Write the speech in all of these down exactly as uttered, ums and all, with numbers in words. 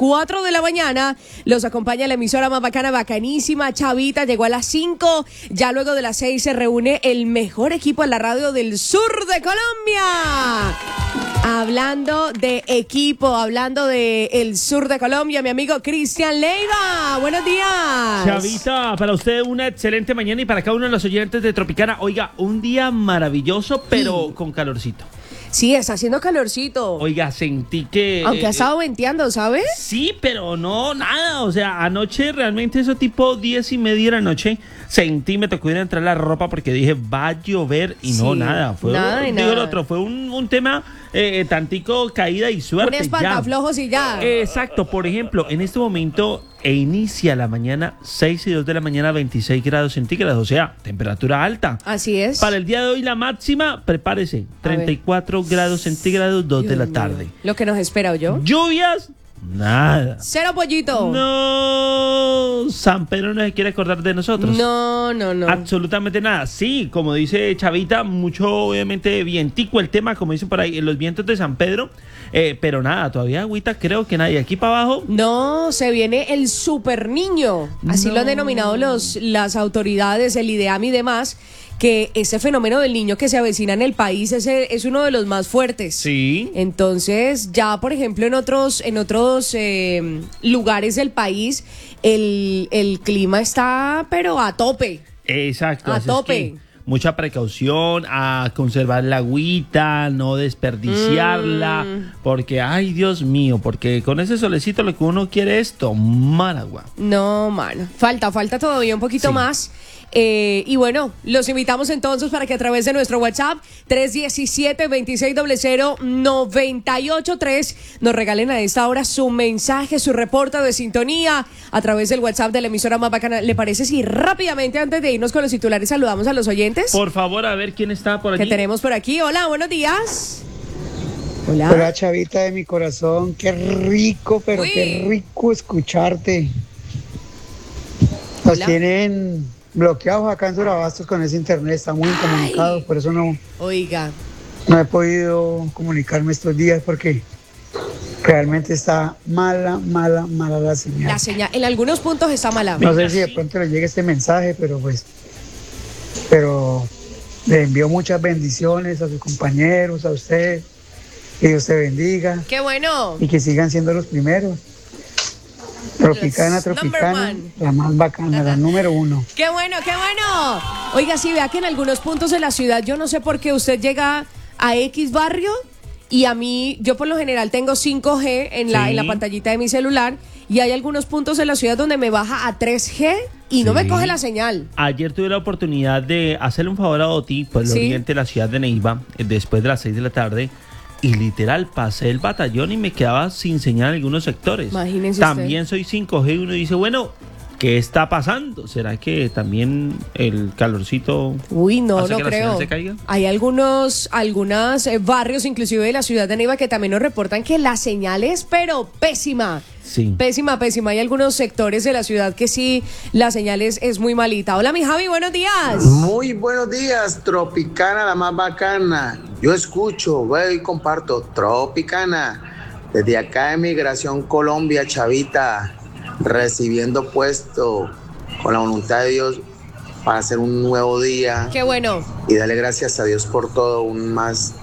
cuatro de la mañana. Los acompaña la emisora más bacana, bacanísima, Chavita. Llegó a las cinco. Ya luego de las seis se reúne el mejor equipo en la radio del sur de Colombia. Hablando de equipo, hablando de el sur de Colombia, mi amigo Cristian Leiva. Buenos días. Chavita, para usted una excelente mañana y para cada uno de los oyentes de Tropicana. Oiga, un día maravilloso, pero sí, con calorcito. Sí, está haciendo calorcito. Oiga, sentí que... Aunque eh, ha estado venteando, ¿sabes? Sí, pero no, nada. O sea, anoche realmente eso tipo diez y media de la noche sentí, me tocó ir a entrar la ropa porque dije, va a llover y sí, no, nada. Fue, nada de digo nada. el otro, fue un, un tema eh, tantico caída y suerte. Un espantaflojos y ya. Exacto, por ejemplo, en este momento e inicia la mañana seis y dos de la mañana, veintiséis grados centígrados, o sea, temperatura alta. Así es. Para el día de hoy la máxima, prepárese, treinta y cuatro grados centígrados, dos de la tarde. Lo que nos espera, ¿o yo? Lluvias, nada. Cero pollito. No, San Pedro no se quiere acordar de nosotros. No, no, no. Absolutamente nada. Sí, como dice Chavita, mucho obviamente vientico el tema, como dicen por ahí, los vientos de San Pedro. Eh, pero nada, todavía agüita, creo que nadie. Aquí para abajo. No, se viene el super niño. Así No. lo han denominado los, las autoridades, el IDEAM y demás. Que ese fenómeno del niño que se avecina en el país es, es uno de los más fuertes. Sí. Entonces, ya por ejemplo en otros, en otros eh, lugares del país, el, el clima está pero a tope. Exacto. A así tope. Es que mucha precaución, a conservar la agüita, no desperdiciarla, Mm. porque, ay, Dios mío, porque con ese solecito lo que uno quiere es tomar agua. No, mano. Falta, falta todavía un poquito Sí. más. Eh, y bueno, los invitamos entonces para que a través de nuestro WhatsApp tres diecisiete, veintiséis cero cero, noventa y ocho tres nos regalen a esta hora su mensaje, su reporte de sintonía a través del WhatsApp de la emisora más bacana. ¿Le parece si rápidamente antes de irnos con los titulares saludamos a los oyentes? Por favor, a ver quién está por aquí. Que tenemos por aquí. Hola, buenos días. Hola. Hola, Chavita de mi corazón, qué rico, pero Uy. qué rico escucharte. Nos Hola. tienen bloqueados acá en Surabastos con ese internet, están muy incomunicados, por eso no, Oiga. no he podido comunicarme estos días porque realmente está mala, mala, mala la señal. La señal, en algunos puntos está mala. No sé si de pronto le llegue este mensaje, pero pues, pero le envío muchas bendiciones a sus compañeros, a usted, que Dios te bendiga ¡Qué bueno! y que sigan siendo los primeros. Tropicana, Los Tropicana, number one. la más bacana, la número uno. ¡Qué bueno, qué bueno! Oiga, sí, vea que en algunos puntos de la ciudad, yo no sé por qué usted llega a X barrio y a mí, yo por lo general tengo cinco G en la, Sí. en la pantallita de mi celular y hay algunos puntos de la ciudad donde me baja a tres G y no Sí. me coge la señal. Ayer tuve la oportunidad de hacerle un favor a Oti, por el Sí. oriente de la ciudad de Neiva, eh, después de las seis de la tarde, y literal pasé el batallón y me quedaba sin señal en algunos sectores. Imagínense También soy cinco G y uno dice, bueno, ¿qué está pasando? ¿Será que también el calorcito Uy, no, hace no que la creo. señal se caiga? Hay algunos, algunos eh, barrios, inclusive de la ciudad de Neiva, que también nos reportan que la señal es pero pésima. Sí. Pésima, pésima. Hay algunos sectores de la ciudad que sí, la señal es, es muy malita. Hola, mi Javi, buenos días. Muy buenos días, Tropicana, la más bacana. Yo escucho, veo y comparto Tropicana. Desde acá de Migración Colombia, Chavita, recibiendo puesto con la voluntad de Dios para hacer un nuevo día Qué bueno. y darle gracias a Dios por todo, un más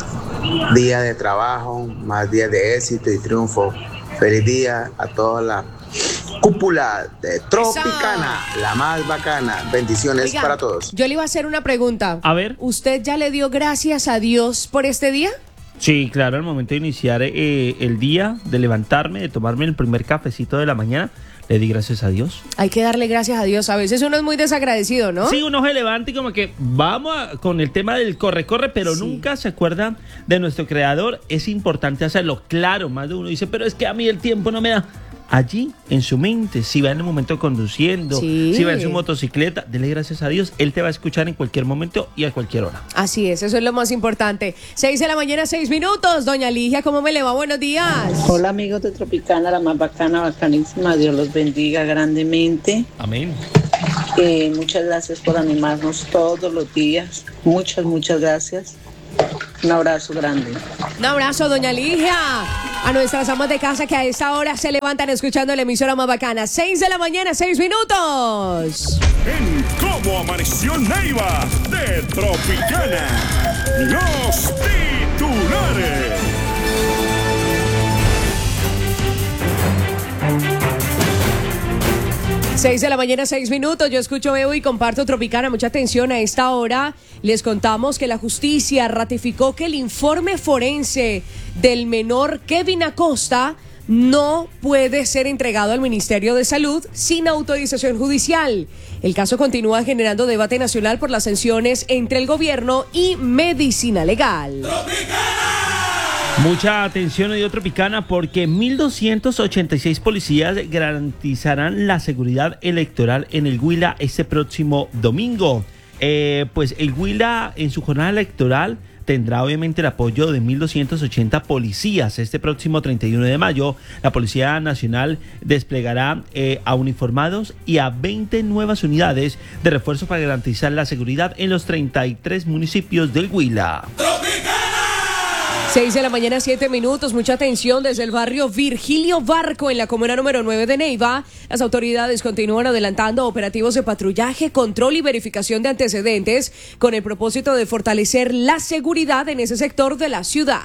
día de trabajo, más días de éxito y triunfo. Feliz día a toda la cúpula de Tropicana, la más bacana. Bendiciones Oiga, para todos. yo le iba a hacer una pregunta. A ver. ¿Usted ya le dio gracias a Dios por este día? Sí, claro, al momento de iniciar eh, el día, de levantarme, de tomarme el primer cafecito de la mañana, le di gracias a Dios. Hay que darle gracias a Dios. A veces uno es muy desagradecido, ¿no? Sí, uno se levanta y como que vamos a- con el tema del corre-corre, pero Sí. nunca se acuerda de nuestro creador. Es importante hacerlo. Claro, más de uno dice, pero es que a mí el tiempo no me da. Allí, en su mente, si va en el momento conduciendo, Sí. si va en su motocicleta, dele gracias a Dios. Él te va a escuchar en cualquier momento y a cualquier hora. Así es, eso es lo más importante. Seis de la mañana, seis minutos. Doña Ligia, ¿cómo me le va? Buenos días. Hola amigos de Tropicana, la más bacana, bacanísima, Dios los bendiga grandemente. Amén. Eh, muchas gracias por animarnos todos los días, muchas, muchas gracias. Un abrazo grande. Un abrazo, doña Ligia. A nuestras amas de casa que a esta hora se levantan escuchando la emisora más bacana. seis de la mañana, seis minutos. En Cómo Amaneció Neiva de Tropicana. Los titulares. seis de la mañana, seis minutos. Yo escucho Veo y comparto Tropicana. Mucha atención a esta hora. Les contamos que la justicia ratificó que el informe forense del menor Kevin Acosta no puede ser entregado al Ministerio de Salud sin autorización judicial. El caso continúa generando debate nacional por las sanciones entre el gobierno y Medicina Legal. Mucha atención hoy Tropicana porque mil doscientos ochenta y seis policías garantizarán la seguridad electoral en el Huila este próximo domingo. Eh, pues el Huila en su jornada electoral tendrá obviamente el apoyo de mil doscientos ochenta policías. Este próximo treinta y uno de mayo, la Policía Nacional desplegará eh, a uniformados y a veinte nuevas unidades de refuerzo para garantizar la seguridad en los treinta y tres municipios del Huila. seis de la mañana, siete minutos. Mucha atención desde el barrio Virgilio Barco en la comuna número nueve de Neiva. Las autoridades continúan adelantando operativos de patrullaje, control y verificación de antecedentes con el propósito de fortalecer la seguridad en ese sector de la ciudad.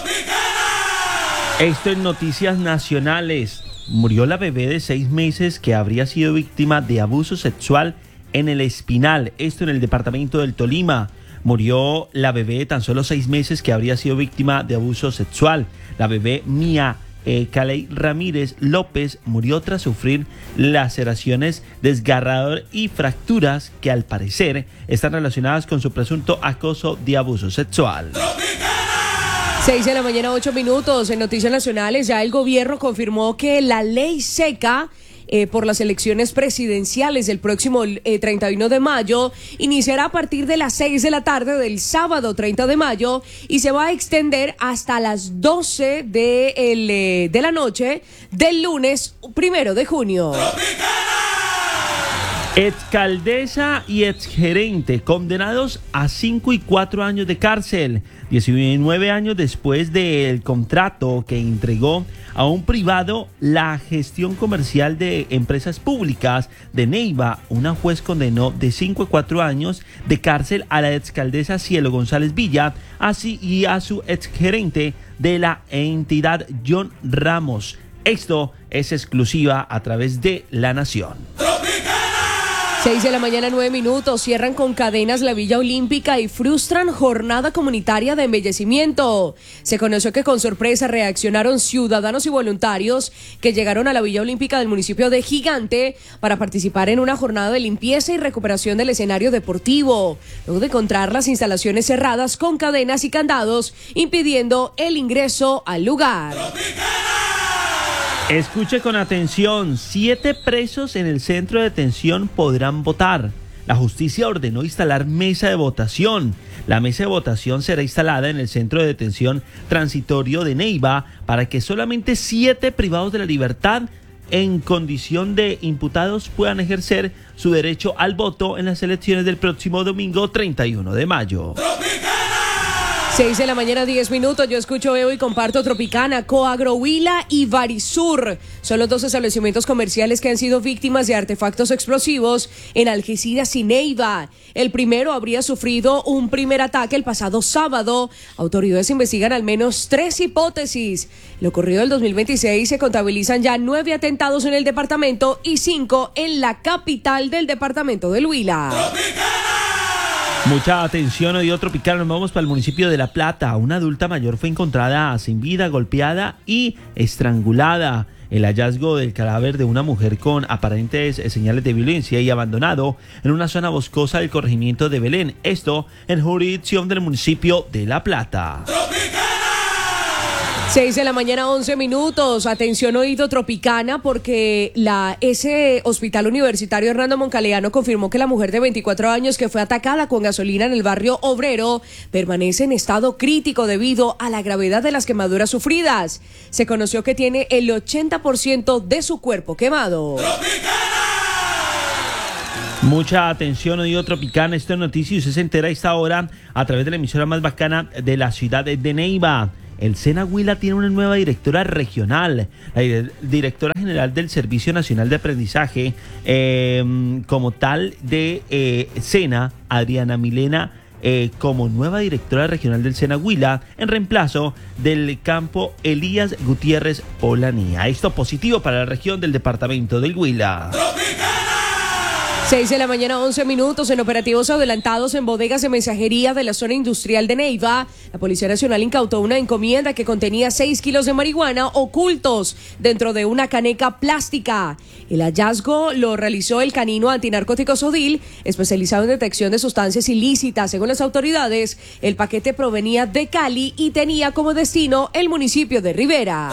Esto en noticias nacionales. Murió la bebé de seis meses que habría sido víctima de abuso sexual en El Espinal. Esto en el departamento del Tolima. Murió la bebé de tan solo seis meses que habría sido víctima de abuso sexual. La bebé Mía eh, Caley Ramírez López murió tras sufrir laceraciones, desgarrador y fracturas que al parecer están relacionadas con su presunto acoso de abuso sexual. seis de la mañana, ocho minutos. En Noticias Nacionales ya el gobierno confirmó que la ley seca Eh, por las elecciones presidenciales del próximo eh, treinta y uno de mayo iniciará a partir de las seis de la tarde del sábado treinta de mayo y se va a extender hasta las doce de, el, eh, de la noche del lunes primero de junio. Exalcaldesa y exgerente condenados a cinco y cuatro años de cárcel, diecinueve años después del contrato que entregó a un privado la gestión comercial de empresas públicas de Neiva. Una juez condenó de cinco a cuatro años de cárcel a la exalcaldesa Cielo González Villa, así y a su exgerente de la entidad John Ramos. Esto es exclusiva a través de La Nación. seis de la mañana, nueve minutos. Cierran con cadenas la Villa Olímpica y frustran jornada comunitaria de embellecimiento. Se conoció que con sorpresa reaccionaron ciudadanos y voluntarios que llegaron a la Villa Olímpica del municipio de Gigante para participar en una jornada de limpieza y recuperación del escenario deportivo, luego de encontrar las instalaciones cerradas con cadenas y candados impidiendo el ingreso al lugar. Escuche con atención, siete presos en el centro de detención podrán votar. La justicia ordenó instalar mesa de votación. La mesa de votación será instalada en el centro de detención transitorio de Neiva para que solamente siete privados de la libertad en condición de imputados puedan ejercer su derecho al voto en las elecciones del próximo domingo treinta y uno de mayo. seis de la mañana, diez minutos. Yo escucho, veo y comparto Tropicana. Coagro Huila y Varisur son los dos establecimientos comerciales que han sido víctimas de artefactos explosivos en Algeciras y Neiva. El primero habría sufrido un primer ataque el pasado sábado. Autoridades investigan al menos tres hipótesis. Lo ocurrido del dos mil veintiséis se contabilizan ya nueve atentados en el departamento y cinco en la capital del departamento del Huila. Mucha atención, hoy Tropicana, nos vamos para el municipio de La Plata. Una adulta mayor fue encontrada sin vida, golpeada y estrangulada. El hallazgo del cadáver de una mujer con aparentes señales de violencia y abandonado en una zona boscosa del corregimiento de Belén. Esto en jurisdicción del municipio de La Plata. seis de la mañana, once minutos. Atención, oído Tropicana, porque la ese Hospital Universitario Hernando Moncaleano confirmó que la mujer de veinticuatro años que fue atacada con gasolina en el barrio Obrero permanece en estado crítico debido a la gravedad de las quemaduras sufridas. Se conoció que tiene el ochenta por ciento de su cuerpo quemado. Mucha atención, oído Tropicana, esto es noticia y usted se entera a esta hora a través de la emisora más bacana de la ciudad de Neiva. el SENA Huila tiene una nueva directora regional, la directora general del Servicio Nacional de Aprendizaje, eh, como tal de eh, SENA, Adriana Milena, eh, como nueva directora regional del SENA Huila, en reemplazo del campo Elías Gutiérrez Polanía. Esto positivo para la región del departamento del Huila. seis de la mañana, once minutos, en operativos adelantados en bodegas de mensajería de la zona industrial de Neiva. La Policía Nacional incautó una encomienda que contenía seis kilos de marihuana ocultos dentro de una caneca plástica. El hallazgo lo realizó el canino antinarcóticos ODIL, especializado en detección de sustancias ilícitas. Según las autoridades, el paquete provenía de Cali y tenía como destino el municipio de Rivera.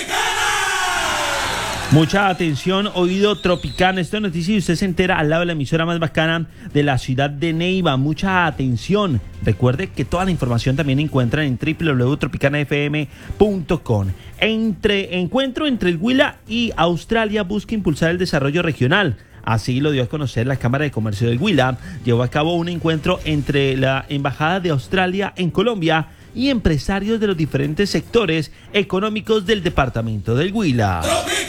Mucha atención, oído Tropicana. Esta noticia y usted se entera al lado de la emisora más bacana de la ciudad de Neiva. Mucha atención. Recuerde que toda la información también encuentran en doble u doble u doble u punto tropicana f m punto com. Entre, encuentro entre el Huila y Australia busca impulsar el desarrollo regional. Así lo dio a conocer la Cámara de Comercio del Huila. Llevó a cabo un encuentro entre la Embajada de Australia en Colombia y empresarios de los diferentes sectores económicos del departamento del Huila.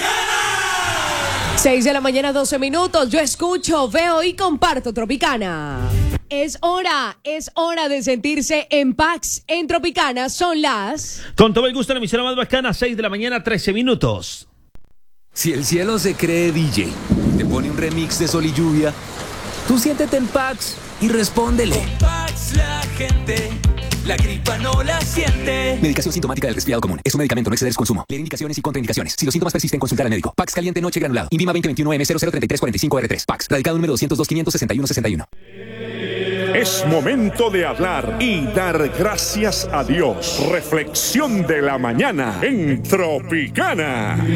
seis de la mañana, doce minutos. Yo escucho, veo y comparto Tropicana. Es hora, es hora de sentirse en Pax. En Tropicana son las... Con todo el gusto, la emisora más bacana, seis de la mañana, trece minutos. Si el cielo se cree D J, te pone un remix de Sol y Lluvia, tú siéntete en Pax y respóndele. Con Pax la gente, la gripa no la siente. Medicación sintomática del resfriado común. Es un medicamento, no exceder su consumo. Leer indicaciones y contraindicaciones. Si los síntomas persisten, consultar al médico. Pax caliente noche granulado. Invima veinte veintiuno M cero cero treinta y tres cuarenta y cinco R tres. Pax. Radicado número doscientos dos quinientos sesenta y uno sesenta y uno. Es momento de hablar y dar gracias a Dios. Reflexión de la mañana en Tropicana.